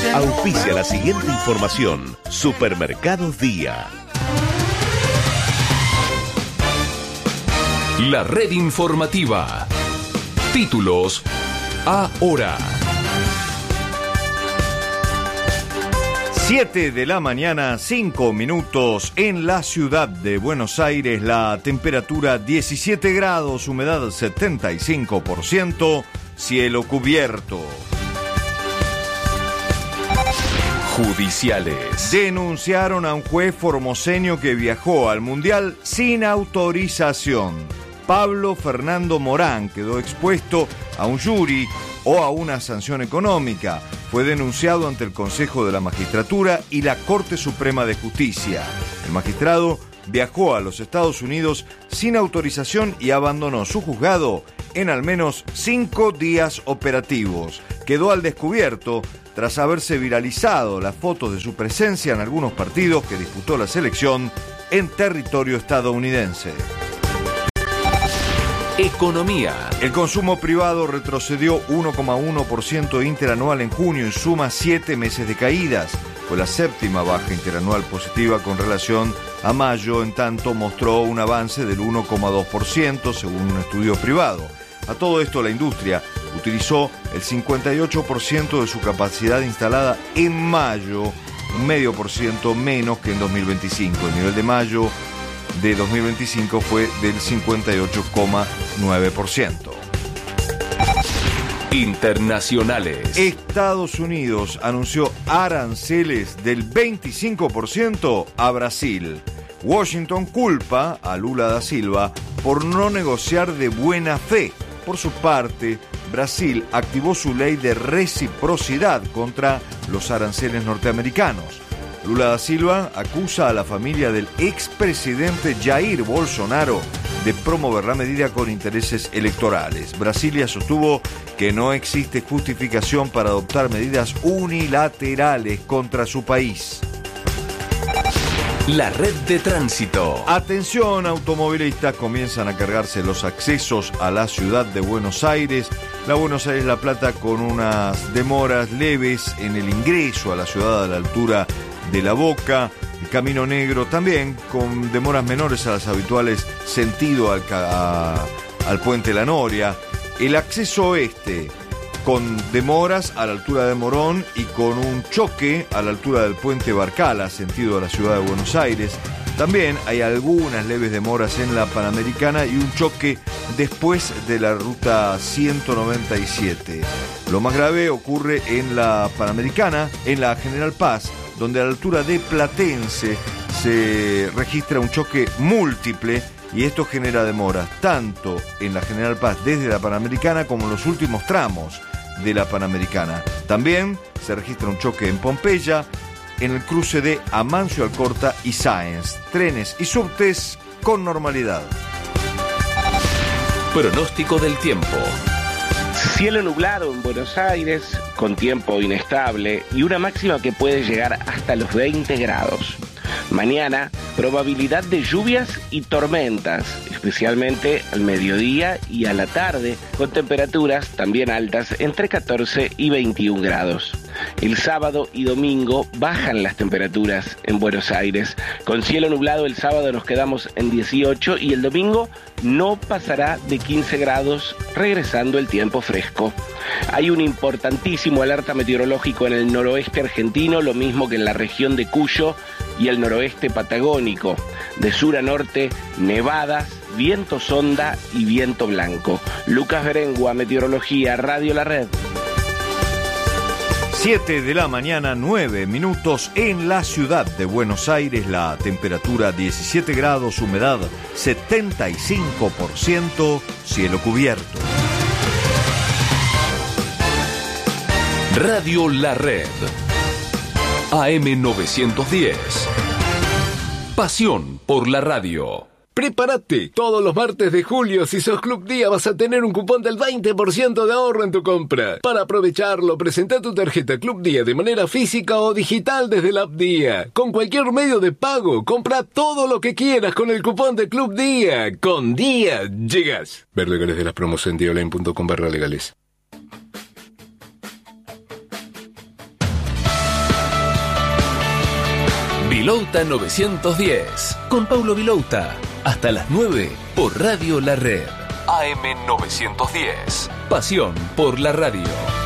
Auspicia la siguiente información. Supermercados Día. La red informativa. Títulos ahora. 7 de la mañana, 5 minutos en la ciudad de Buenos Aires. La temperatura 17 grados, humedad 75%, cielo cubierto. Judiciales. Denunciaron a un juez formoseño que viajó al Mundial sin autorización. Pablo Fernando Morán quedó expuesto a un jury o a una sanción económica. Fue denunciado ante el Consejo de la Magistratura y la Corte Suprema de Justicia. El magistrado viajó a los Estados Unidos sin autorización y abandonó su juzgado en al menos 5 días operativos. Quedó al descubierto tras haberse viralizado las fotos de su presencia en algunos partidos que disputó la selección en territorio estadounidense. Economía. El consumo privado retrocedió 1,1% interanual en junio y suma 7 meses de caídas. Fue la séptima baja interanual positiva con relación a mayo, en tanto mostró un avance del 1,2% según un estudio privado. A todo esto, la industria utilizó el 58% de su capacidad instalada en mayo, un 0,5% menos que en 2025. El nivel de mayo de 2025 fue del 58,9%. Internacionales. Estados Unidos anunció aranceles del 25% a Brasil. Washington culpa a Lula da Silva por no negociar de buena fe. Por su parte, Brasil activó su ley de reciprocidad contra los aranceles norteamericanos. Lula da Silva acusa a la familia del expresidente Jair Bolsonaro de promover la medida con intereses electorales. Brasilia sostuvo que no existe justificación para adoptar medidas unilaterales contra su país. La red de tránsito. Atención, automovilistas, comienzan a cargarse los accesos a la ciudad de Buenos Aires. La Buenos Aires-La Plata con unas demoras leves en el ingreso a la ciudad a la altura de La Boca. El Camino Negro también con demoras menores a las habituales sentido al puente La Noria. El acceso oeste con demoras a la altura de Morón y con un choque a la altura del puente Barcala, sentido a la ciudad de Buenos Aires. También hay algunas leves demoras en la Panamericana y un choque después de la ruta 197. Lo más grave ocurre en la Panamericana, en la General Paz, donde a la altura de Platense se registra un choque múltiple y esto genera demoras tanto en la General Paz desde la Panamericana como en los últimos tramos de la Panamericana. También se registra un choque en Pompeya, en el cruce de Amancio Alcorta y Sáenz. Trenes y subtes con normalidad. Pronóstico del tiempo. Cielo nublado en Buenos Aires, con tiempo inestable y una máxima que puede llegar hasta los 20 grados. Mañana, probabilidad de lluvias y tormentas, especialmente al mediodía y a la tarde, con temperaturas también altas entre 14 y 21 grados. El sábado y domingo bajan las temperaturas en Buenos Aires. Con cielo nublado el sábado nos quedamos en 18 y el domingo no pasará de 15 grados, regresando el tiempo fresco. Hay un importantísimo alerta meteorológico en el noroeste argentino, lo mismo que en la región de Cuyo y el noroeste patagónico. De sur a norte, nevadas, viento sonda y viento blanco. Lucas Berengua, Meteorología, Radio La Red. 7 de la mañana, 9 minutos en la ciudad de Buenos Aires. La temperatura 17 grados, humedad 75%, cielo cubierto. Radio La Red. AM 910. Pasión por la radio. Prepárate, todos los martes de julio, si sos Club Día, vas a tener un cupón del 20% de ahorro en tu compra. Para aprovecharlo, presenta tu tarjeta Club Día de manera física o digital desde la app Día. Con cualquier medio de pago, compra todo lo que quieras con el cupón de Club Día. Con Día llegas. Ver legales de las promos en diaonline.com/legales. Vilouta 910. Con Paulo Vilouta. Hasta las 9 por Radio La Red. AM 910. Pasión por la radio.